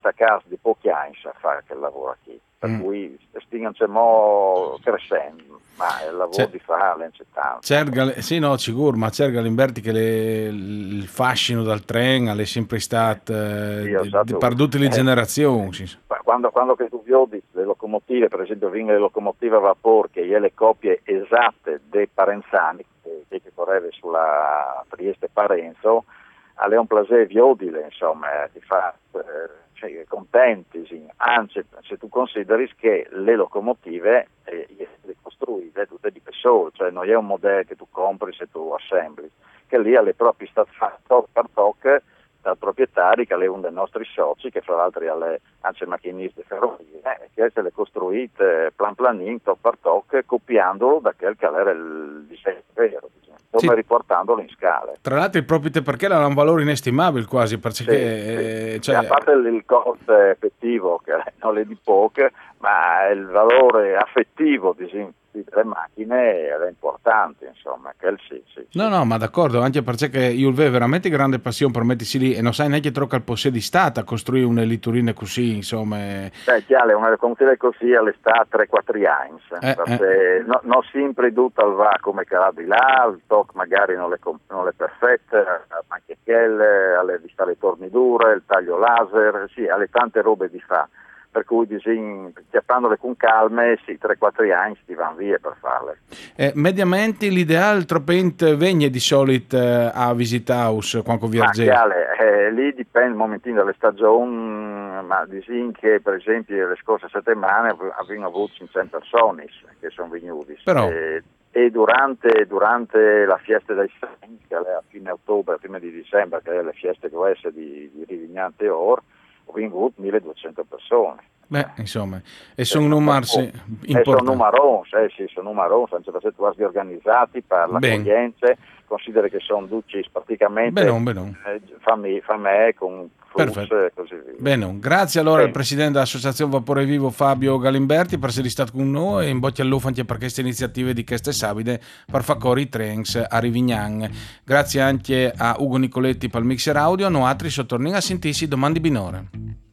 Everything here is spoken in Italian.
a casa di pochi anni a fare quel lavoro qui, per cui stiamo crescendo, ma il lavoro di fare c'è tanto. Sì, no, sicuro, ma c'è Galimberti che il fascino dal treno è sempre stato Io per tutte le generazioni. Quando che tu vedi le locomotive, per esempio le locomotive a vapore, che è le copie esatte dei Parenzani, che correva sulla Trieste Parenzo, è un piacere viodile, insomma, ti fa contenti, sì. Anzi, se tu consideri che le locomotive le costruite tutte di persone, cioè non è un modello che tu compri se tu assembli, che lì alle proprie state fatte per tocca dal proprietario, che è uno dei nostri soci, che fra l'altro è anche macchinista ferrovie, che se le costruite plan planin, toc per toc, copiandolo da quel che era il disegno vero, come riportandolo in scala. Tra l'altro proprio perché ha un valore inestimabile quasi, perché Cioè, a parte il costo effettivo, che non è di poco, ma il valore affettivo delle macchine era importante, insomma, che sì. No, ma d'accordo, anche perché io avevo veramente grande passione per mettersi lì e non sai neanche troppo il possedo di stata a costruire una liturina così, insomma. Chiaro, una locomotiva così all'estate 3-4 anni, perché non sempre tutta va come che di là, il tocco magari non è perfetto, ma anche quelle, alle di le tornidure, il taglio laser, sì, alle tante robe di fa. Per cui chiappandole con calme, sì, 3-4 anni ti vanno via per farle. Mediamente l'ideale troppo viene di solito a visitare quando viaggiate? Lì dipende un momentino dalle stagioni, ma disin che per esempio le scorse settimane abbiamo avuto 500 persone che sono venuti. Però... E durante la fiesta dei Saints, che è a fine ottobre, prima di dicembre, che è le feste grosse di Rivignante Or, ho avuto 1200 persone. Insomma, e sono numeri importanti. Sono numerosi, anche perché tu hai organizzati per l'accoglienza, considera che sono duci praticamente famiglie con flus e così via. Bene, grazie allora al presidente dell'Associazione Vapore Vivo Fabio Galimberti per essere stato con noi e in bocca al lupo anche per queste iniziative di queste sabide per far correre i trens a Rivignan. Grazie anche a Ugo Nicoletti per il mixer audio, noi altri sottorniamo a sentirsi domani binore.